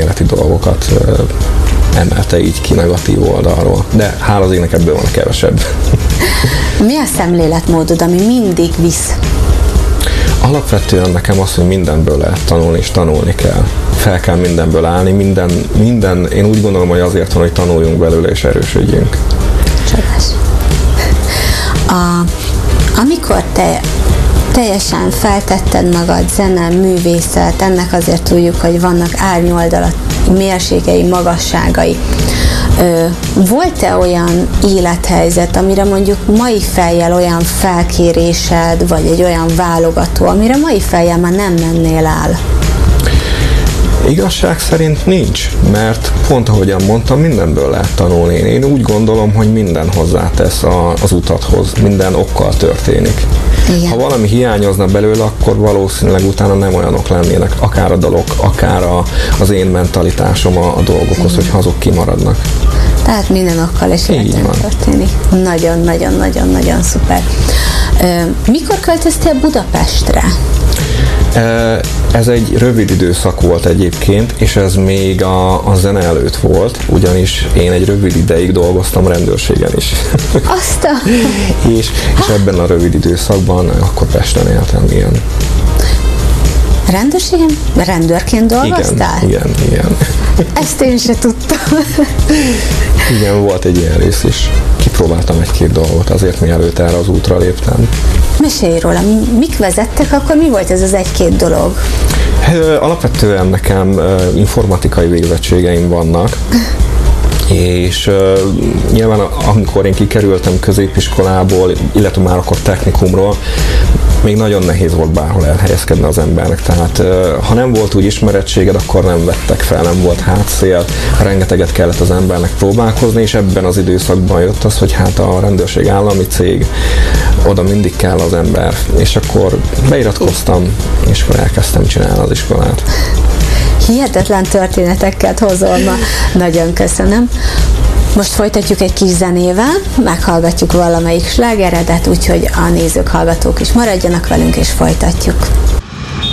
elméleti dolgokat emelte így ki negatív oldalról. De hála az égnek ebből van kevesebb. Mi a szemléletmódod, ami mindig visz? Alapvetően nekem az, hogy mindenből lehet tanulni, és tanulni kell. Fel kell mindenből állni, minden, én úgy gondolom, hogy azért van, hogy tanuljunk belőle, és erősödjünk. Csodás. Amikor te teljesen feltetted magad, zene, művészet, ennek azért tudjuk, hogy vannak árnyoldalak, mérségei, magasságai. Volt-e olyan élethelyzet, amire mondjuk mai fejjel olyan felkérésed, vagy egy olyan válogató, amire mai fejjel már nem mennél el? Igazság szerint nincs, mert pont ahogyan mondtam, mindenből lehet tanulni. Én úgy gondolom, hogy minden hozzátesz az utathoz, minden okkal történik. Igen. Ha valami hiányozna belőle, akkor valószínűleg utána nem olyanok lennének, akár a dalok, akár az én mentalitásom a dolgokhoz, hogy azok kimaradnak. Tehát minden okkal és életben történik. Nagyon szuper. Mikor költöztél Budapestre? Ez egy rövid időszak volt egyébként, és ez még a zene előtt volt, ugyanis én egy rövid ideig dolgoztam rendőrségen is. és ebben a rövid időszakban akkor Pesten éltem, igen. Rendőrségen? Rendőrként dolgoztál? Igen. Ezt én se tudtam. Igen, volt egy ilyen rész is. Kipróbáltam egy-két dolgot, azért mielőtt erre az útra léptem. Mesélj róla, mik vezettek, akkor mi volt ez az egy-két dolog? Alapvetően nekem informatikai végzettségeim vannak, és nyilván amikor én kikerültem középiskolából, illetve már akkor technikumról, még nagyon nehéz volt bárhol elhelyezkedni az embernek, tehát ha nem volt úgy ismerettséged, akkor nem vettek fel, nem volt hátszél, rengeteget kellett az embernek próbálkozni, és ebben az időszakban jött az, hogy hát a rendőrség állami cég, oda mindig kell az ember, és akkor beiratkoztam, és akkor elkezdtem csinálni az iskolát. Hihetetlen történeteket hozol ma. Nagyon köszönöm. Most folytatjuk egy kis zenével, meghallgatjuk valamelyik slágeredet, úgyhogy a nézők, hallgatók is maradjanak velünk, és folytatjuk.